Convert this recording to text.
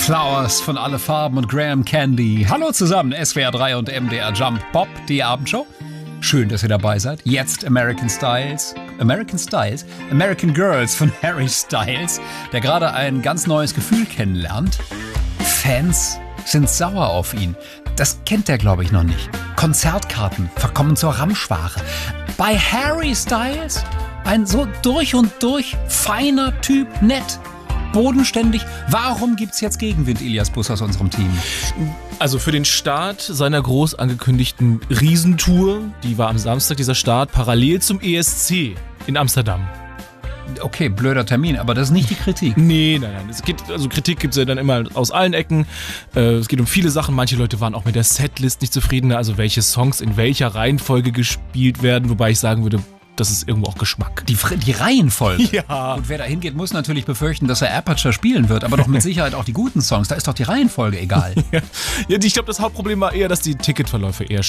Flowers von Alle Farben und Graham Candy. Hallo zusammen, SWR 3 und MDR Jump Pop, die Abendshow. Schön, dass ihr dabei seid. Jetzt American Girls von Harry Styles, der gerade ein ganz neues Gefühl kennenlernt. Fans sind sauer auf ihn. Das kennt er, glaube ich, noch nicht. Konzertkarten verkommen zur Ramschware. Bei Harry Styles ein so durch und durch feiner Typ, nett, bodenständig. Warum gibt's jetzt Gegenwind, Ilias Bus aus unserem Team? Also für den Start seiner groß angekündigten Riesentour, die war am Samstag, dieser Start, parallel zum ESC in Amsterdam. Okay, blöder Termin, aber das ist nicht die Kritik. Nee, nein. Kritik gibt es ja dann immer aus allen Ecken. Es geht um viele Sachen. Manche Leute waren auch mit der Setlist nicht zufrieden, also welche Songs in welcher Reihenfolge gespielt werden, wobei ich sagen würde, das ist irgendwo auch Geschmack. Die Reihenfolge? Ja. Und wer da hingeht, muss natürlich befürchten, dass er Aperture spielen wird, aber doch mit Sicherheit auch die guten Songs. Da ist doch die Reihenfolge egal. Ja, ich glaube, das Hauptproblem war eher, dass die Ticketverläufe eher